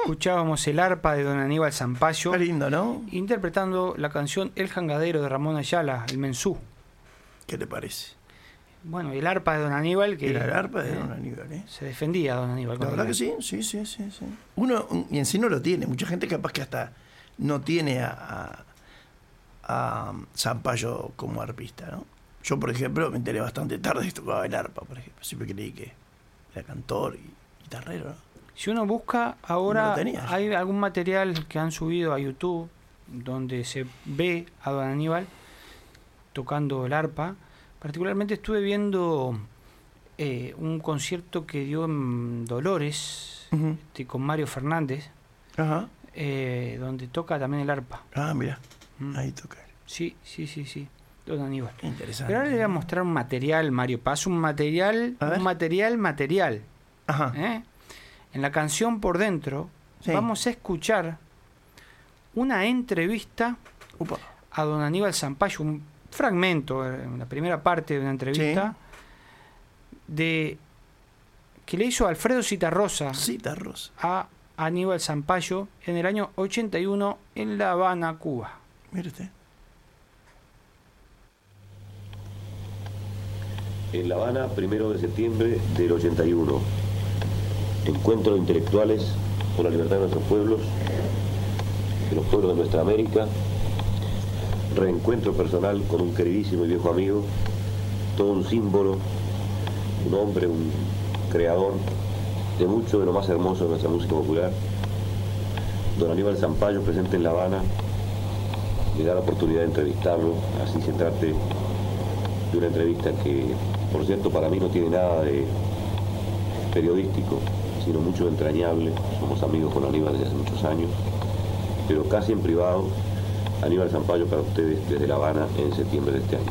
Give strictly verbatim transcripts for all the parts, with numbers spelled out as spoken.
Escuchábamos el arpa de don Aníbal Zampayo. Qué lindo, ¿no? Interpretando la canción El Jangadero de Ramón Ayala, el Mensú. ¿Qué te parece? Bueno, el arpa de don Aníbal. Que, Era el arpa de eh, don Aníbal, ¿eh? Se defendía don Aníbal. La verdad que sí, sí, sí, sí, sí. Uno, y en sí no lo tiene. Mucha gente capaz que hasta no tiene a, a, a Zampayo como arpista, ¿no? Yo, por ejemplo, me enteré bastante tarde que tocaba el arpa, por ejemplo. Siempre creí que era cantor y guitarrero, ¿no? Si uno busca ahora, No hay algún material que han subido a YouTube donde se ve a don Aníbal tocando el arpa. Particularmente estuve viendo eh, un concierto que dio en Dolores, uh-huh. este, con Mario Fernández, uh-huh. eh, donde toca también el arpa. Ah, mira, mm. ahí toca. Sí, sí, sí, sí, don Aníbal. Interesante. Pero ahora le voy a mostrar un material, Mario Paz, un material, un material, material. Ajá. ¿Eh? En la canción Por Dentro, sí. vamos a escuchar una entrevista Upa. a don Aníbal Zampayo, un fragmento, en la primera parte de una entrevista, sí. de que le hizo Alfredo Citarrosa, Citarrosa a Aníbal Zampayo en el año ochenta y uno en La Habana, Cuba. Mire usted. En La Habana, primero de septiembre del ochenta y uno. Encuentro de intelectuales por la libertad de nuestros pueblos, de los pueblos de nuestra América. Reencuentro personal con un queridísimo y viejo amigo, todo un símbolo, un hombre, un creador de mucho de lo más hermoso de nuestra música popular. Don Aníbal Zampayo, presente en La Habana, me da la oportunidad de entrevistarlo, así se trate de una entrevista que, por cierto, para mí no tiene nada de periodístico, sino mucho de entrañable. Somos amigos con Aníbal desde hace muchos años, pero casi en privado. Aníbal Zampayo para ustedes desde La Habana en septiembre de este año.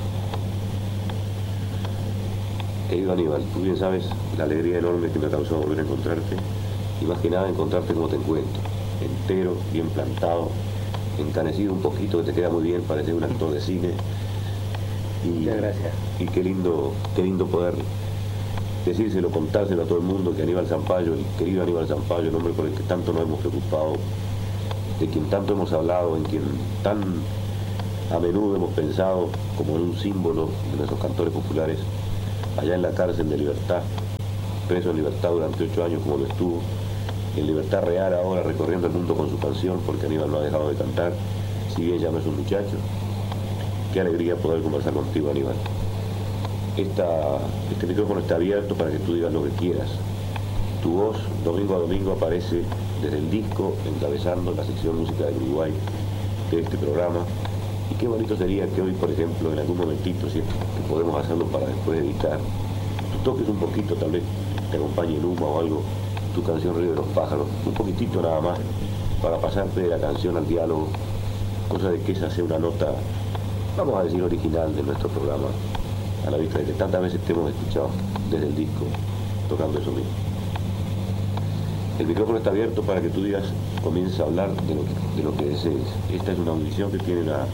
Querido Aníbal, tú bien sabes la alegría enorme que me ha causado volver a encontrarte, y más que nada encontrarte como te encuentro, entero, bien plantado, encanecido un poquito, que te queda muy bien, pareces un actor de cine. Y, muchas gracias. Y qué lindo, qué lindo poder decírselo, contárselo a todo el mundo, que Aníbal Zampayo, el querido Aníbal Zampayo, el hombre por el que tanto nos hemos preocupado, de quien tanto hemos hablado, en quien tan a menudo hemos pensado como en un símbolo de nuestros cantores populares, allá en la cárcel de Libertad, preso en libertad durante ocho años como lo estuvo, en libertad real ahora recorriendo el mundo con su canción, porque Aníbal no ha dejado de cantar, si bien ya no es un muchacho. Qué alegría poder conversar contigo, Aníbal. Esta, este micrófono está abierto para que tú digas lo que quieras. Tu voz, domingo a domingo, aparece desde el disco, encabezando la sección Música del Uruguay de este programa. Y qué bonito sería que hoy, por ejemplo, en algún momentito, si es que podemos hacerlo para después editar, tú toques un poquito, tal vez te acompañe Luma o algo, tu canción Río de los Pájaros, un poquitito nada más, para pasarte de la canción al diálogo, cosa de que esa sea una nota, vamos a decir, original de nuestro programa, a la vista de que tantas veces te hemos escuchado desde el disco, tocando eso mismo. El micrófono está abierto para que tú digas, comiences a hablar de lo que, de lo que desees. Esta es una audición que tiene una,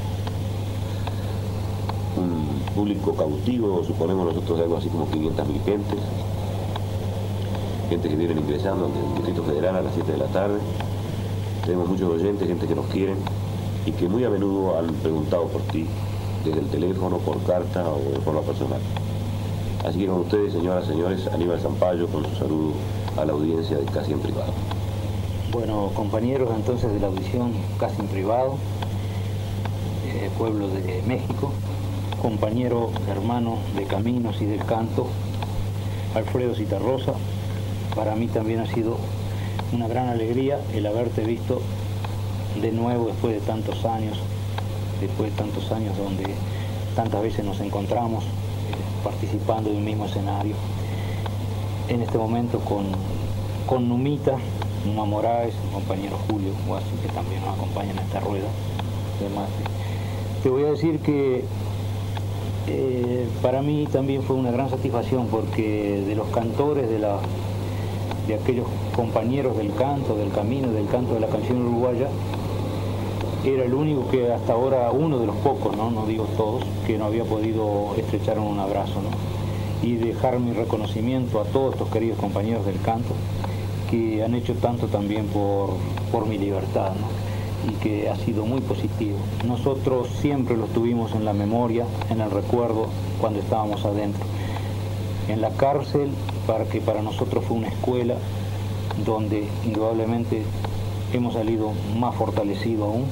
un público cautivo, suponemos nosotros algo así como quinientas mil gentes, gente que vienen ingresando en el Distrito Federal a las siete de la tarde. Tenemos muchos oyentes, gente que nos quieren y que muy a menudo han preguntado por ti, desde el teléfono, por carta o de forma personal. Así que con ustedes, señoras y señores, Aníbal Zampayo con su saludo a la audiencia de Casi en Privado. Bueno, compañeros entonces de la audición Casi en Privado, eh, pueblo de México, compañero hermano de Caminos y del Canto, Alfredo Citarrosa, para mí también ha sido una gran alegría el haberte visto de nuevo después de tantos años, después de tantos años donde tantas veces nos encontramos eh, participando de un mismo escenario. En este momento con, con Numita, Numa Moraes, el compañero Julio Guasi, que también nos acompaña en esta rueda de mate. Te voy a decir que eh, para mí también fue una gran satisfacción, porque de los cantores, de, la, de aquellos compañeros del canto, del camino, del canto de la canción uruguaya, era el único que hasta ahora, uno de los pocos, no, no digo todos, que no había podido estrechar un abrazo, ¿no? Y dejar mi reconocimiento a todos estos queridos compañeros del canto, que han hecho tanto también por, por mi libertad, ¿no? Y que ha sido muy positivo. Nosotros siempre lo tuvimos en la memoria, en el recuerdo, cuando estábamos adentro. En la cárcel, para que para nosotros fue una escuela donde indudablemente hemos salido más fortalecidos aún.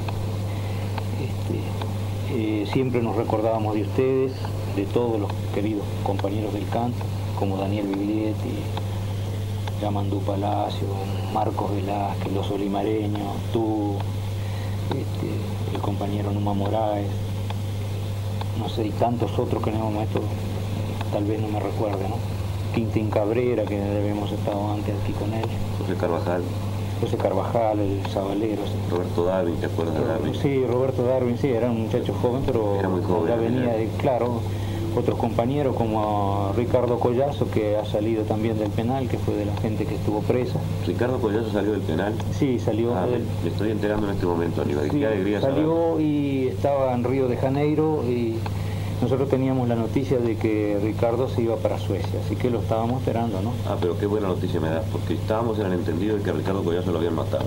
Este, eh, siempre nos recordábamos de ustedes, de todos los queridos compañeros del canto, como Daniel Biglietti, Yamandú Palacio, Marcos Velázquez, los olimareños, tú, este, el compañero Numa Moraes, no sé, y tantos otros que en el momento tal vez no me recuerde, ¿no? Quintín Cabrera, que habíamos estado antes aquí con él. José Carvajal. José Carvajal, el Sabalero. Sí. Roberto Darwin, ¿te acuerdas de Darwin? Sí, Roberto Darwin, sí, era un muchacho joven, pero era muy joven, ya venía, de, claro, otros compañeros como Ricardo Collazo, que ha salido también del penal, que fue de la gente que estuvo presa. ¿Ricardo Collazo salió del penal? Sí, salió. Ah, del... Me estoy enterando en este momento, Aníbal. Sí, qué alegría salió saber. Y estaba en Río de Janeiro y nosotros teníamos la noticia de que Ricardo se iba para Suecia, así que lo estábamos esperando, ¿no? Ah, pero qué buena noticia me das, porque estábamos en el entendido de que a Ricardo Collazo lo habían matado.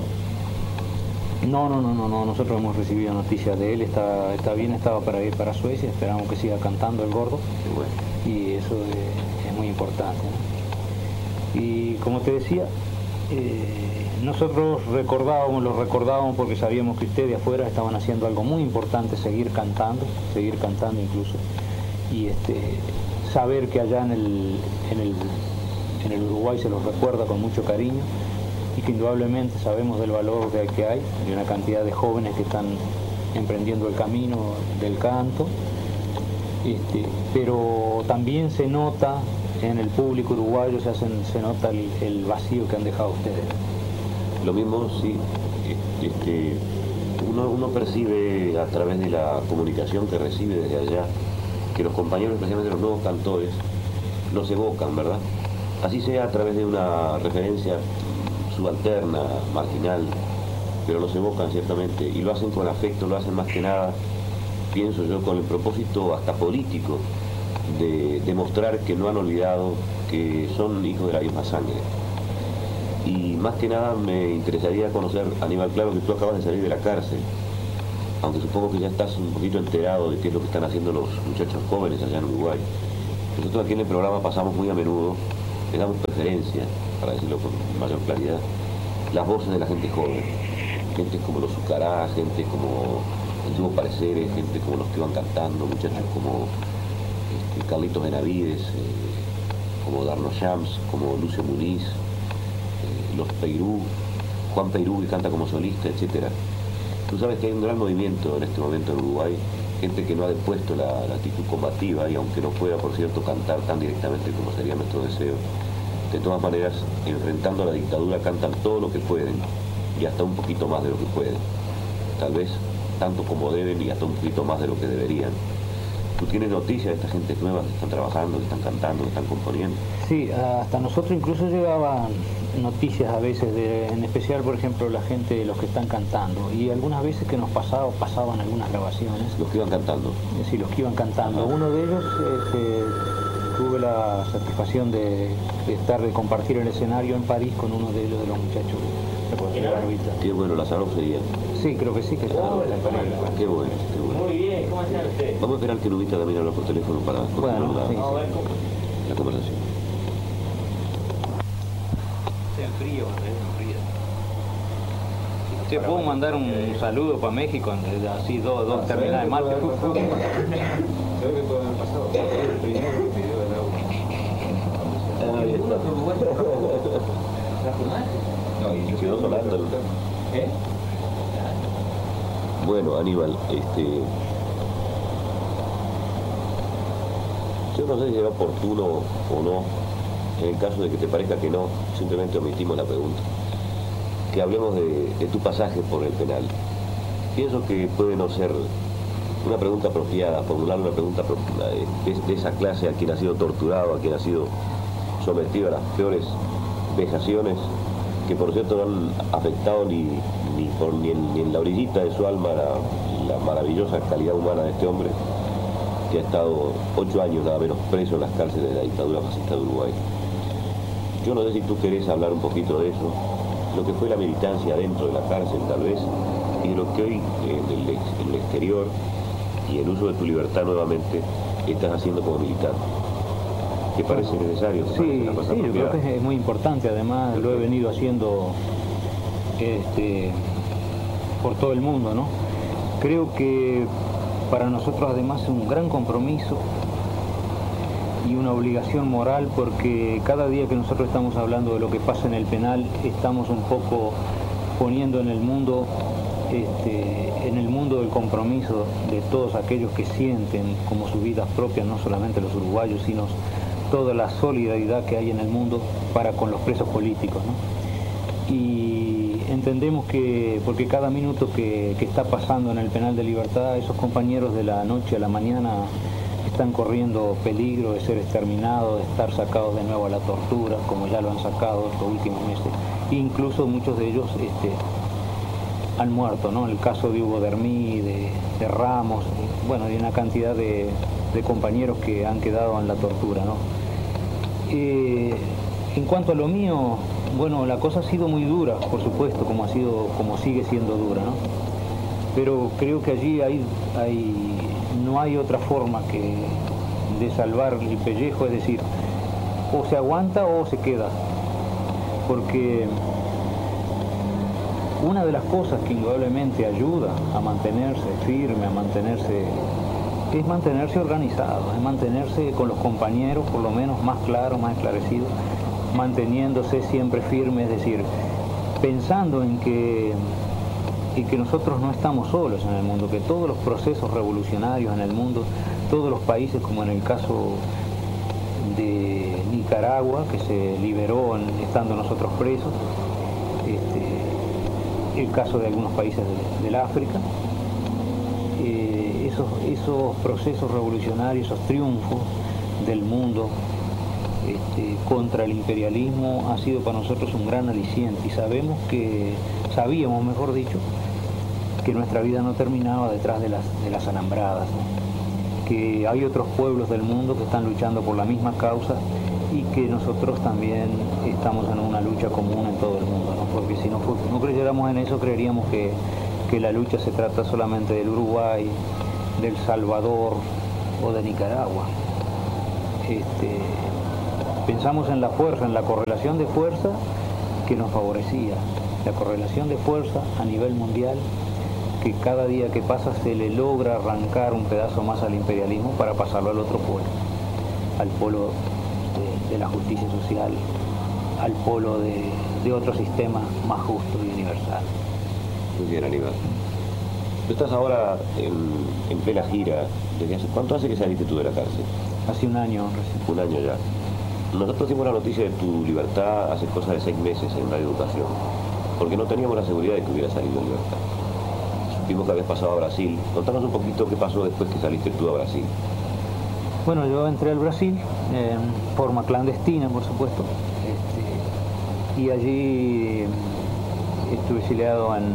No, no, no, no, no, nosotros hemos recibido noticias de él, está, está bien, estaba para ir para Suecia, esperamos que siga cantando el gordo. Qué bueno. Y eso es, es muy importante, ¿no? Y como te decía, eh, nosotros recordábamos, lo recordábamos porque sabíamos que ustedes afuera estaban haciendo algo muy importante, seguir cantando, seguir cantando incluso, y este, saber que allá en el, en el, en el Uruguay se los recuerda con mucho cariño, y que indudablemente sabemos del valor que, que hay, de una cantidad de jóvenes que están emprendiendo el camino del canto, este, pero también se nota en el público uruguayo, se, hacen, se nota el, el vacío que han dejado ustedes. Lo mismo, sí, este, uno, uno percibe a través de la comunicación que recibe desde allá, que los compañeros, especialmente los nuevos cantores, los evocan, ¿verdad? Así sea a través de una referencia subalterna, marginal, pero los evocan ciertamente, y lo hacen con afecto, lo hacen más que nada, pienso yo, con el propósito hasta político de demostrar que no han olvidado que son hijos de la misma sangre. Y más que nada me interesaría conocer, Aníbal, claro que tú acabas de salir de la cárcel, aunque supongo que ya estás un poquito enterado de qué es lo que están haciendo los muchachos jóvenes allá en Uruguay. Nosotros aquí en el programa pasamos muy a menudo, le damos preferencia, para decirlo con mayor claridad, las voces de la gente joven, gente como los Zucará, gente como Antiguos Pareceres, gente como los que iban cantando, muchachos como este, Carlitos Benavides, eh, como Darno Shams, como Lucio Muniz, eh, los Peirú, Juan Peirú, que canta como solista, etcétera. Tú sabes que hay un gran movimiento en este momento en Uruguay, gente que no ha depuesto la, la actitud combativa, y aunque no pueda, por cierto, cantar tan directamente como sería nuestro deseo, de todas maneras, enfrentando a la dictadura, cantan todo lo que pueden, y hasta un poquito más de lo que pueden. Tal vez tanto como deben y hasta un poquito más de lo que deberían. ¿Tú tienes noticias de esta gente nueva que están trabajando, que están cantando, que están componiendo? Sí, hasta nosotros incluso llegaban noticias a veces, de, en especial, por ejemplo, la gente de los que están cantando, y algunas veces que nos pasaba, pasaban algunas grabaciones. Los que iban cantando. Sí, los que iban cantando. Ajá. Uno de ellos, eh, tuve la satisfacción de, de estar, de compartir el escenario en París con uno de, ellos, de los muchachos. Qué bueno, Lázaro sería. Sí, creo que sí, que está en París. Qué bueno, qué bueno. Muy bien, ¿cómo están ustedes? Vamos a esperar que Nubita también habla por teléfono para continuar bueno, la, sí, sí. la conversación. Hace frío, frío. ¿Te puedo mandar un saludo para México, así dos, dos terminales más? Creo que puede haber pasado. El primero que pidió el agua. Ahí está. No, y quedó sonando. ¿Eh? Bueno, Aníbal, este, yo no sé si será oportuno o no, en el caso de que te parezca que no, simplemente omitimos la pregunta, que hablemos de, de tu pasaje por el penal. Pienso que puede no ser una pregunta apropiada, formular una pregunta de, de esa clase a quien ha sido torturado, a quien ha sido sometido a las peores vejaciones, que por cierto no han afectado ni, ni, por, ni, en, ni en la orillita de su alma la, la maravillosa calidad humana de este hombre, que ha estado ocho años nada menos preso en las cárceles de la dictadura fascista de Uruguay. Yo no sé si tú querés hablar un poquito de eso, lo que fue la militancia dentro de la cárcel tal vez, y de lo que hoy eh, en, el, en el exterior y el uso de tu libertad nuevamente estás haciendo como militante. ¿Te parece necesario? ¿Te Sí, parece una cosa sí, yo creo apropiada? que es muy importante, además lo he venido haciendo este, por todo el mundo, ¿no? Creo que para nosotros además es un gran compromiso y una obligación moral, porque cada día que nosotros estamos hablando de lo que pasa en el penal, estamos un poco poniendo en el mundo, este, en el mundo del compromiso de todos aquellos que sienten como sus vidas propias, no solamente los uruguayos, sino toda la solidaridad que hay en el mundo para con los presos políticos, ¿no? Y entendemos que, porque cada minuto que, que está pasando en el penal de Libertad, esos compañeros de la noche a la mañana están corriendo peligro de ser exterminados, de estar sacados de nuevo a la tortura, como ya lo han sacado estos últimos meses. Incluso muchos de ellos este, han muerto, ¿no? El caso de Hugo Dermí, de, de Ramos, y, bueno, y una cantidad de, de compañeros que han quedado en la tortura, ¿no? Eh, en cuanto a lo mío, bueno, la cosa ha sido muy dura, por supuesto, como ha sido, como sigue siendo dura, ¿no? Pero creo que allí hay, hay, no hay otra forma que de salvar el pellejo, es decir, o se aguanta o se queda, porque una de las cosas que indudablemente ayuda a mantenerse firme, a mantenerse, es mantenerse organizado, es mantenerse con los compañeros, por lo menos más claro, más esclarecido, manteniéndose siempre firme, es decir, pensando en que, en que nosotros no estamos solos en el mundo, que todos los procesos revolucionarios en el mundo, todos los países, como en el caso de Nicaragua, que se liberó en, estando nosotros presos, este, el caso de algunos países de, del África, eh, esos, esos procesos revolucionarios, esos triunfos del mundo este, contra el imperialismo ha sido para nosotros un gran aliciente, y sabemos que, sabíamos mejor dicho, que nuestra vida no terminaba detrás de las, de las alambradas, ¿no? Que hay otros pueblos del mundo que están luchando por la misma causa y que nosotros también estamos en una lucha común en todo el mundo, ¿no? Porque si no, no creyéramos en eso, creeríamos que, que la lucha se trata solamente del Uruguay, del Salvador o de Nicaragua. Este, pensamos en la fuerza, en la correlación de fuerza que nos favorecía, la correlación de fuerza a nivel mundial, que cada día que pasa se le logra arrancar un pedazo más al imperialismo para pasarlo al otro polo, al polo de, de la justicia social, al polo de, de otro sistema más justo y universal. Muy bien, Aníbal. Tú estás ahora en, en plena gira. ¿Desde hace, ¿Cuánto hace que saliste tú de la cárcel? Hace un año recién. Un año ya. Nosotros tuvimos la noticia de tu libertad hace cosa de seis meses en Radio Educación, porque no teníamos la seguridad de que hubiera salido en libertad. Supimos que habías pasado a Brasil. Contanos un poquito qué pasó después que saliste tú a Brasil. Bueno, yo entré al Brasil en forma clandestina, por supuesto, este, y allí estuve exiliado en,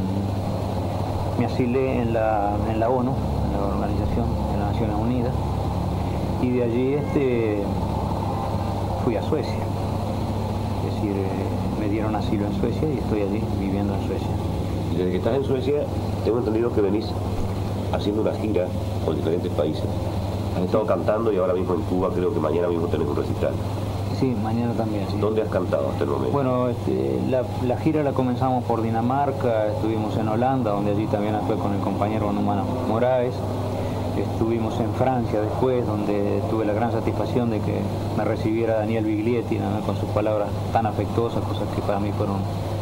me asilé en la, en la ONU, en la Organización de las Naciones Unidas, y de allí este, fui a Suecia, es decir, eh, me dieron asilo en Suecia y estoy allí viviendo en Suecia. Y desde que estás en Suecia, tengo entendido que venís haciendo una gira por diferentes países. Has estado cantando y ahora mismo en Cuba creo que mañana mismo tenés un recital. Sí, mañana también, sí. ¿Dónde has cantado hasta el momento? Bueno, este, la, la gira la comenzamos por Dinamarca, estuvimos en Holanda, donde allí también actué con el compañero Numan Moraes. Estuvimos en Francia después, donde tuve la gran satisfacción de que me recibiera Daniel Biglietti, ¿no? Con sus palabras tan afectuosas, cosas que para mí fueron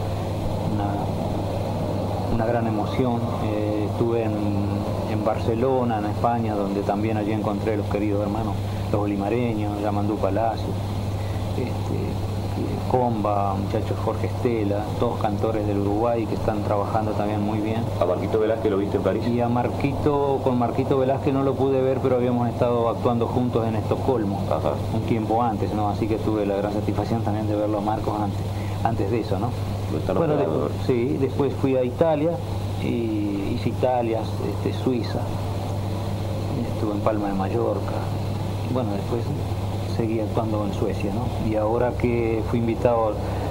una, una gran emoción. Eh, estuve en, en Barcelona, en España, donde también allí encontré los queridos hermanos, los olimareños, Yamandú Palacio, este, Comba, muchachos Jorge Estela, todos cantores del Uruguay que están trabajando también muy bien. ¿A Marquito Velázquez lo viste en París? Y a Marquito, con Marquito Velázquez no lo pude ver, pero habíamos estado actuando juntos en Estocolmo, Ajá. un tiempo antes, ¿no? Así que tuve la gran satisfacción también de verlo a Marcos antes, antes de eso, ¿no? Lo están Bueno, operando, después, sí, después fui a Italia, y hice Italia, este, Suiza, estuve en Palma de Mallorca, y bueno, después seguí actuando en Suecia, ¿no? Y ahora que fui invitado,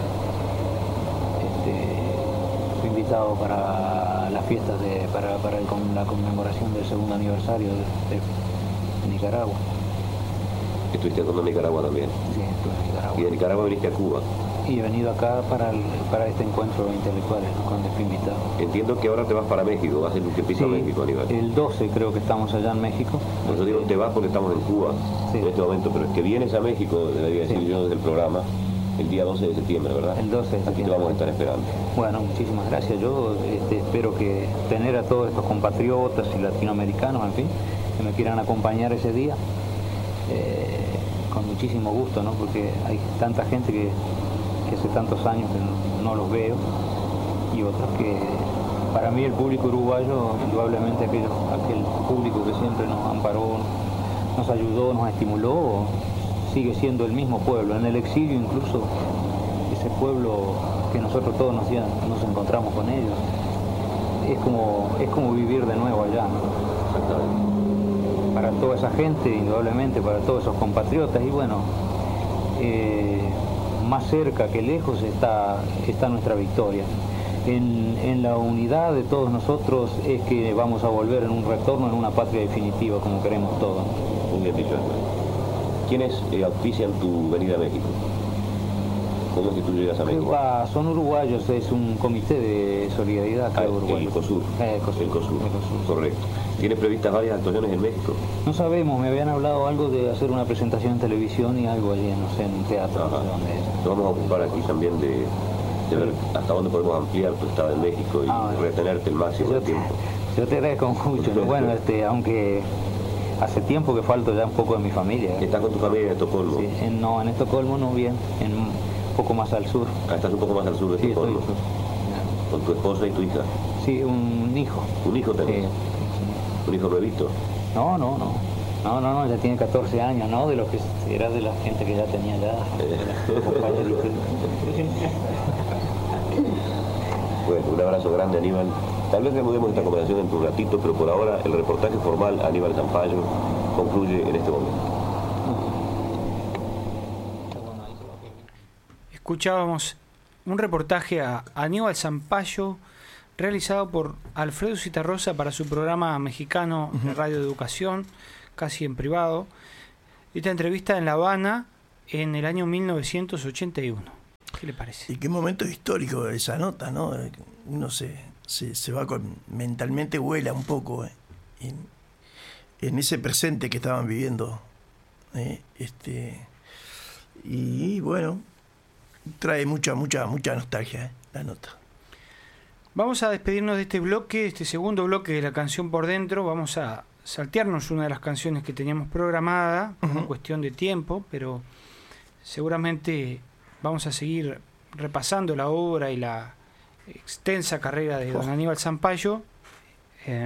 este, fui invitado para las fiestas de, para, para el, la conmemoración del segundo aniversario de, de Nicaragua. ¿Estuviste actuando en Nicaragua también? Sí, estuve en Nicaragua. ¿Y de Nicaragua viniste a Cuba? Y he venido acá para, el, para este encuentro intelectual, cuando fui invitado. Entiendo que ahora te vas para México, vas en un tiempito Sí, a México, Aníbal. el doce creo que estamos allá en México. Por eso digo, te vas porque estamos en Cuba Sí. en este momento, pero es que vienes a México, debería decir Sí. yo desde el programa, el día doce de septiembre, ¿verdad? El doce de Aquí te septiembre. vamos a estar esperando. Bueno, muchísimas gracias. Yo este, espero que tener a todos estos compatriotas y latinoamericanos, en fin, que me quieran acompañar ese día, eh, con muchísimo gusto, ¿no? Porque hay tanta gente que, que hace tantos años que no, no los veo, y otros que, para mí, el público uruguayo, indudablemente aquel, aquel público que siempre nos amparó, nos ayudó, nos estimuló, sigue siendo el mismo pueblo. En el exilio incluso, ese pueblo que nosotros todos nos, nos encontramos con ellos, es como, es como vivir de nuevo allá, ¿no? Exactamente. Para toda esa gente, indudablemente, para todos esos compatriotas, y bueno, eh, más cerca que lejos está, está nuestra victoria. En, en la unidad de todos nosotros es que vamos a volver en un retorno, en una patria definitiva, como queremos todos. Muy bien dicho, Aníbal. ¿Quiénes eh, auspician tu venida a México? ¿Cómo es que tú llegas a México? Ah, son uruguayos, es un comité de solidaridad Ah, que uruguayo. el COSUR. Eh, COSUR. El COSUR. El COSUR. Correcto. ¿Tienes previstas varias actuaciones en México? No sabemos, me habían hablado algo de hacer una presentación en televisión y algo allí, no sé, en un teatro, no Ajá. sé dónde es. Nos vamos a ocupar aquí también de, de ver hasta dónde podemos ampliar tu estado en México y Ah, bueno. retenerte el máximo Yo de te, tiempo. yo te agradezco mucho, ¿no? Bueno, este, aunque hace tiempo que falto ya un poco de mi familia. ¿eh? ¿Estás con tu familia en Estocolmo? Sí, en, no, en Estocolmo no, bien, en un poco más al sur. Ah, estás un poco más al sur de Sí, estoy Estocolmo. al sur. Con tu esposa y tu hija. Sí, un hijo. ¿Un hijo tenés? Sí. ¿Un hijo nuevito? No, no, no. No, no, no, ya tiene catorce años, ¿no? De lo que era de la gente que ya tenía ya. de los compañeritos. Bueno, un abrazo grande, Aníbal. Tal vez reanudemos esta conversación en un ratito, pero por ahora el reportaje formal a Aníbal Zampayo concluye en este momento. Escuchábamos un reportaje a Aníbal Zampayo realizado por Alfredo Citarrosa para su programa mexicano de Radio Educación, casi en privado. Esta entrevista en La Habana en el año mil novecientos ochenta y uno. ¿Qué le parece? Y qué momento histórico esa nota, ¿no? Uno se, se, se va con... mentalmente vuela un poco, ¿eh? en, en ese presente que estaban viviendo. ¿eh? Este, y bueno, trae mucha, mucha, mucha nostalgia, ¿eh? La nota. Vamos a despedirnos de este bloque, este segundo bloque de la canción Por Dentro. Vamos a saltearnos una de las canciones que teníamos programada, por una cuestión de tiempo, pero seguramente vamos a seguir repasando la obra y la extensa carrera de don Aníbal Zampayo. Eh,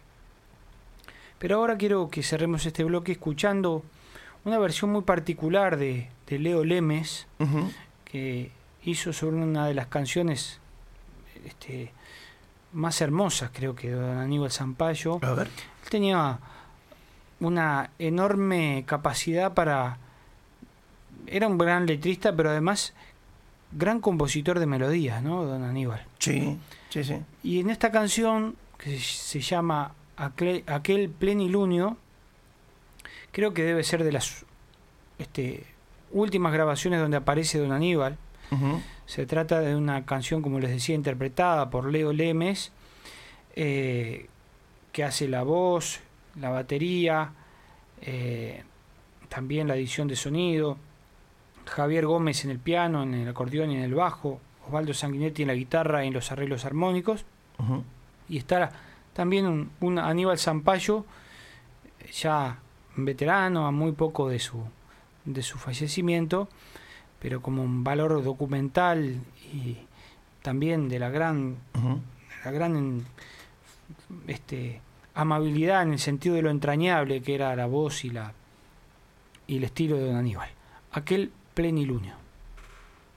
pero ahora quiero que cerremos este bloque escuchando una versión muy particular de, de Leo Lemes, Uh-huh. que hizo sobre una de las canciones este, más hermosas, creo que, de don Aníbal Zampayo. A ver. Él tenía una enorme capacidad para... Era un gran letrista, pero además gran compositor de melodías, ¿no, don Aníbal? Sí, sí, sí. Y en esta canción, que se llama Aquel, Aquel Plenilunio, creo que debe ser de las este, últimas grabaciones donde aparece don Aníbal. Uh-huh. Se trata de una canción, como les decía, interpretada por Leo Lemes, eh, que hace la voz, la batería, eh, también la edición de sonido, Javier Gómez en el piano, en el acordeón y en el bajo, Osvaldo Sanguinetti en la guitarra y en los arreglos armónicos. Uh-huh. Y está también un, un Aníbal Zampayo, ya veterano, a muy poco de su, de su fallecimiento, pero como un valor documental y también de la gran, Uh-huh. la gran este, amabilidad en el sentido de lo entrañable que era la voz y la y el estilo de don Aníbal. Aquel Plenilunio.